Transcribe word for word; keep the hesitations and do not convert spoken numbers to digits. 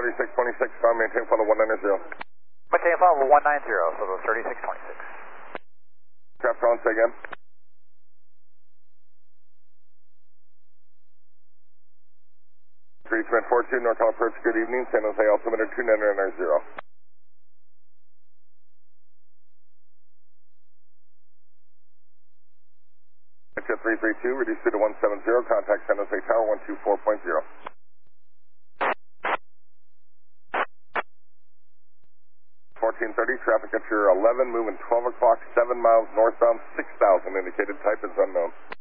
thirty-six twenty-six, uh, maintain follow one nine zero. Maintain follow one nine zero, so the thirty-six twenty-six. Craft on, say again. three three four two, NorCal approach, good evening, San Jose altimeter two nine nine zero. three three two, reduce to one seven zero, contact San Jose Tower one two four point zero. fourteen thirty, traffic at your eleven, moving twelve o'clock, seven miles northbound, six thousand, indicated type is unknown.